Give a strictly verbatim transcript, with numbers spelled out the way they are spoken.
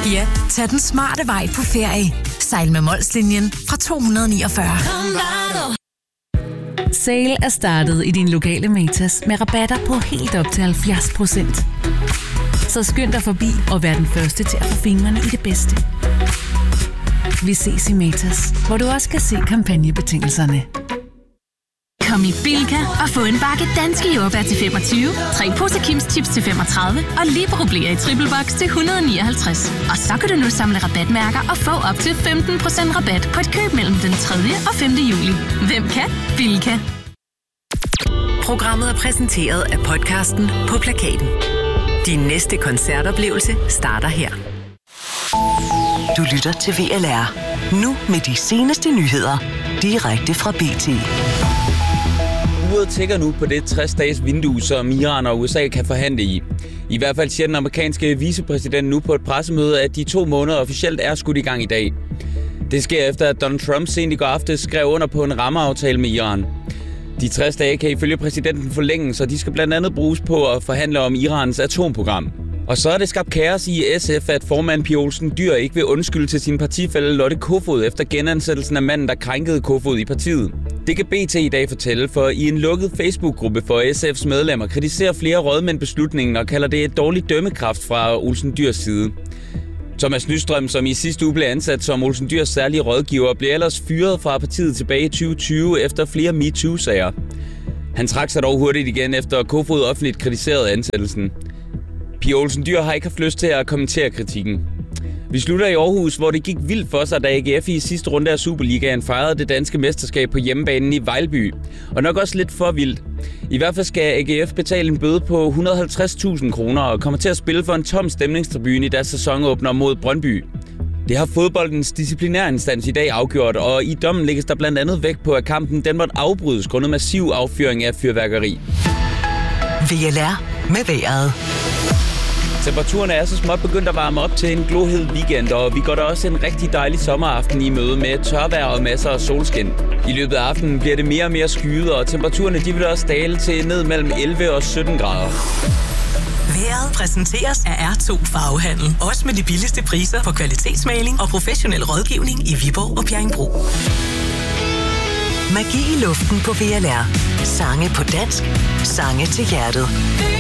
Ja, tag den smarte vej på ferie. Sejl med Molslinjen fra to hundrede niogfyrre. Sale er startet i din lokale Matas med rabatter på helt op til halvfjerds procent. Så skynd dig forbi og vær den første til at få fingrene i det bedste. Vi ses i Matas, hvor du også kan se kampagnebetingelserne. Kom i Bilka og få en bakke danske jordbær til femogtyve, tre poser Kims Chips til femogtredive og Libero-blæer i triple box til et hundrede og nioghalvtreds. Og så kan du nu samle rabatmærker og få op til femten procent rabat på et køb mellem den tredje og femte juli. Hvem kan? Bilka. Programmet er præsenteret af podcasten På Plakaten. Din næste koncertoplevelse starter her. Du lytter til V L R. Nu med de seneste nyheder. Direkte fra B T. Uret tækker nu på det tres-dages vindue, som Iran og U S A kan forhandle i. I hvert fald siger den amerikanske vicepræsident nu på et pressemøde, at de to måneder officielt er skudt i gang i dag. Det sker efter, at Donald Trump sent i går aftes skrev under på en rammeaftale med Iran. De tres dage kan ifølge præsidenten forlænges, og de skal blandt andet bruges på at forhandle om Irans atomprogram. Og så er det skabt kaos i S F, at formand Pia Olsen Dyhr ikke vil undskylde til sin partifælle Lotte Kofod efter genansættelsen af manden, der krænkede Kofod i partiet. Det kan B T i dag fortælle, for i en lukket Facebook-gruppe for S F's medlemmer kritiserer flere rådmænd beslutningen og kalder det et dårligt dømmekraft fra Olsen Dyhrs side. Thomas Nystrøm, som i sidste uge blev ansat som Olsen Dyhrs særlige rådgiver, blev ellers fyret fra partiet tilbage i tyve tyve efter flere MeToo-sager. Han trak sig dog hurtigt igen efter Kofod offentligt kritiserede ansættelsen. Pia Olsen Dyhr har ikke haft lyst til at kommentere kritikken. Vi slutter i Aarhus, hvor det gik vildt for sig, da A G F i sidste runde af Superligaen fejrede det danske mesterskab på hjemmebanen i Vejlby. Og nok også lidt for vildt. I hvert fald skal A G F betale en bøde på et hundrede og halvtreds tusind kroner og kommer til at spille for en tom stemningstribune i deres sæsonåbner mod Brøndby. Det har fodboldens disciplinærinstans i dag afgjort, og i dommen lægges der blandt andet vægt på, at kampen den måtte afbrydes grundet massiv affyring af fyrværkeri. V L R med vejret. Temperaturen er så småt begyndt at varme op til en glohed weekend, og vi går da også en rigtig dejlig sommeraften i møde med tørvejr og masser af solskin. I løbet af aftenen bliver det mere og mere skyet, og temperaturerne de vil også dale til ned mellem elleve og sytten grader. Vejret præsenteres af R to Farvehandel. Også med de billigste priser på kvalitetsmaling og professionel rådgivning i Viborg og Bjerringbro. Magi i luften på V L R. Sange på dansk. Sange til hjertet.